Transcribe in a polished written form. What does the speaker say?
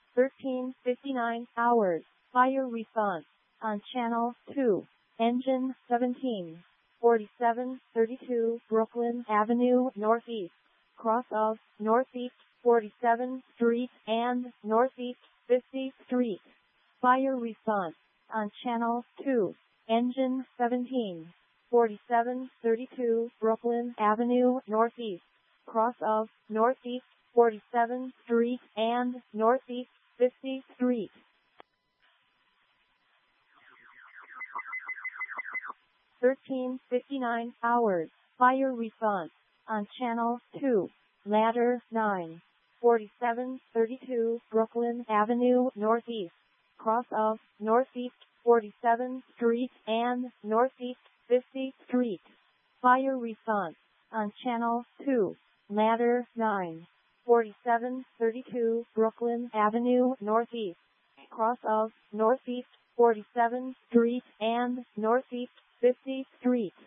13:59 hours. Fire response on channel 2. Engine 17. 4732 Brooklyn Avenue Northeast. Cross of Northeast 47th Street and Northeast 50th Street. Fire response on channel 2. Engine 17. 4732 Brooklyn Avenue Northeast. Cross of Northeast 47th Street and Northeast 50th Street. 13:59 hours. Fire response on channel 2. Ladder 9. 4732 Brooklyn Avenue Northeast. Cross of Northeast 47th Street and Northeast 50th Street. Fire response on channel 2. Ladder 9. 4732 Brooklyn Avenue Northeast. Cross of Northeast 47th Street and Northeast 50th Street.